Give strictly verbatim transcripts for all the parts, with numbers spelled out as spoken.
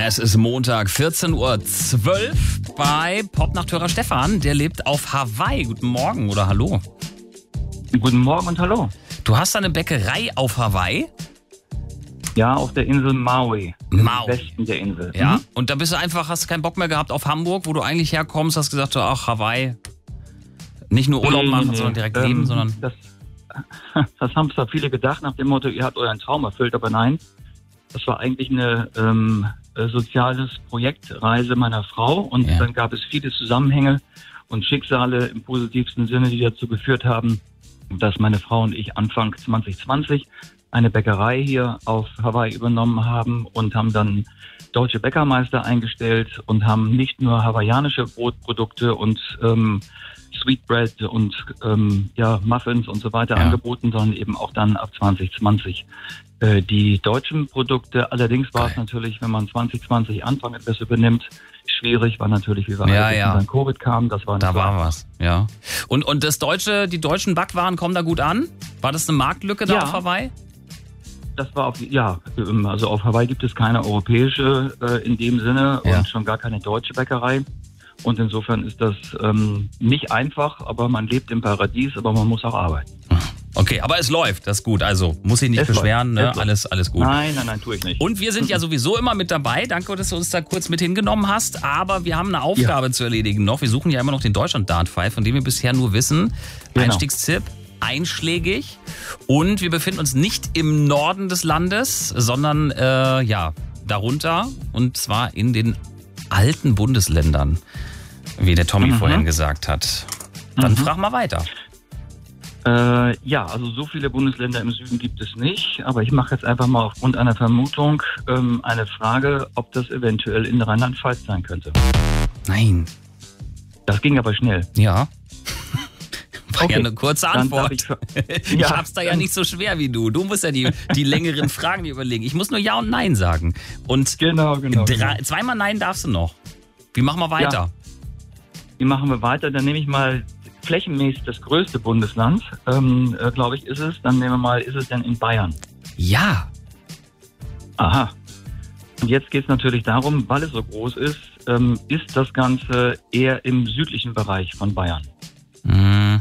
Es ist Montag, vierzehn Uhr zwölf bei Popnachthörer Stefan. Der lebt auf Hawaii. Guten Morgen oder hallo. Guten Morgen und hallo. Du hast eine Bäckerei auf Hawaii? Ja, auf der Insel Maui. Im Maui. Westen der Insel. Ja. Mhm. Und da bist du einfach, hast keinen Bock mehr gehabt auf Hamburg, wo du eigentlich herkommst, hast gesagt, ach, Hawaii. Nicht nur Urlaub Nee, machen, nee, sondern direkt ähm, leben, sondern... Das, das haben zwar viele gedacht nach dem Motto, ihr habt euren Traum erfüllt, aber nein. Das war eigentlich eine ähm, soziales Projektreise meiner Frau und Ja. dann gab es viele Zusammenhänge und Schicksale im positivsten Sinne, die dazu geführt haben, dass meine Frau und ich Anfang zwanzig zwanzig eine Bäckerei hier auf Hawaii übernommen haben und haben dann deutsche Bäckermeister eingestellt und haben nicht nur hawaiianische Brotprodukte und ähm, Sweetbread und ähm, ja, Muffins und so weiter Ja. angeboten, sondern eben auch dann ab zwanzig zwanzig äh, die deutschen Produkte. Allerdings war es Geil. natürlich, wenn man zwanzig zwanzig Anfang etwas übernimmt, schwierig, war natürlich, wie wir Ja, alle wissen, ja. dann Covid kam, das war Da nicht war wahr. was, ja. Und, und das deutsche, die deutschen Backwaren kommen da gut an? War das eine Marktlücke da Ja. auf Hawaii? Das war auf, ja, ähm, also auf Hawaii gibt es keine europäische äh, in dem Sinne Ja. und schon gar keine deutsche Bäckerei. Und insofern ist das ähm, nicht einfach, aber man lebt im Paradies, aber man muss auch arbeiten. Okay, aber es läuft, das ist gut. Also muss ich nicht Es beschweren, läuft, ne? es läuft. Alles, alles gut. Nein, nein, nein, tue ich nicht. Und wir sind ja sowieso immer mit dabei. Danke, dass du uns da kurz mit hingenommen hast. Aber wir haben eine Aufgabe zu erledigen noch. Wir suchen ja immer noch den Deutschland-Dart-Five, von dem wir bisher nur wissen. Genau. Einstiegstipp, einschlägig. Und wir befinden uns nicht im Norden des Landes, sondern äh, ja, darunter. Und zwar in den alten Bundesländern, wie der Tommy Mhm. vorhin gesagt hat. Dann Mhm. frag mal weiter. Äh, ja, also so viele Bundesländer im Süden gibt es nicht, aber ich mache jetzt einfach mal aufgrund einer Vermutung ähm, eine Frage, ob das eventuell in Rheinland-Pfalz sein könnte. Nein. Das ging aber schnell. Ja. War Okay, ja eine kurze dann darf Antwort. ich ver- Ich Ja, hab's da ja dann- nicht so schwer wie du. Du musst ja die, die längeren Fragen dir überlegen. Ich muss nur Ja und Nein sagen. Und Genau, genau. drei, genau. zweimal Nein darfst du noch. Wie machen wir weiter? Wie machen wir weiter? Dann nehme ich mal flächenmäßig das größte Bundesland, ähm, äh, glaube ich, ist es. Dann nehmen wir mal, ist es denn in Bayern? Ja. Aha. Und jetzt geht es natürlich darum, weil es so groß ist, ähm, ist das Ganze eher im südlichen Bereich von Bayern. Hm.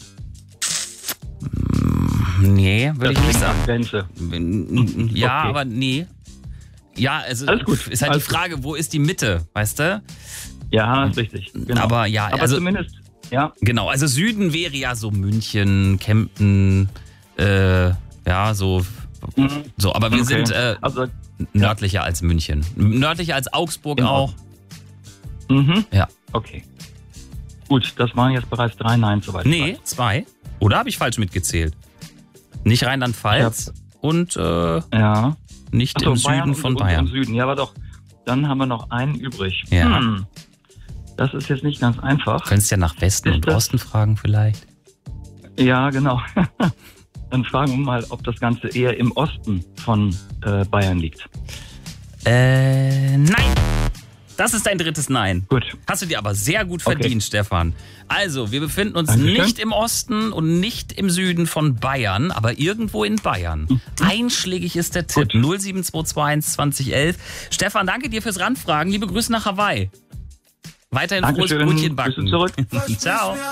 Nee, würde ich nicht liegt sagen. an Grenze. Ja, Okay. aber nee. Ja, also Alles gut, ist halt alles die Frage, wo ist die Mitte, weißt du? Ja, ist richtig. Genau. Aber ja, Aber also zumindest, ja, genau, also Süden wäre ja so München, Kempten, äh, ja, so, Mhm. so, aber wir Okay. sind äh, also, nördlicher als München. Nördlicher als Augsburg Genau. auch. mhm. Ja. Okay. Gut, das waren jetzt bereits drei Nein soweit. ich Nee, weiß. zwei. Oder habe ich falsch mitgezählt? Nicht Rheinland-Pfalz und äh, Ja. nicht Ach so, im Bayern Süden und, von und Bayern. im Süden. Ja, aber doch. Dann haben wir noch einen übrig. Ja. Hm. Das ist jetzt nicht ganz einfach. Du könntest ja nach Westen Ist und das- Osten fragen vielleicht. Ja, genau. Dann fragen wir mal, ob das Ganze eher im Osten von äh, Bayern liegt. Äh, nein. Das ist dein drittes Nein. Gut. Hast du dir aber sehr gut Okay. verdient, Stefan. Also, wir befinden uns Dankeschön. nicht im Osten und nicht im Süden von Bayern, aber irgendwo in Bayern. Einschlägig ist der Tipp. Gut. null sieben zwei zwei eins zwanzig elf. Stefan, danke dir fürs Ranfragen. Liebe Grüße nach Hawaii. Weiterhin frohes Dankeschön. Brötchen backen. Grüße zurück. Ciao.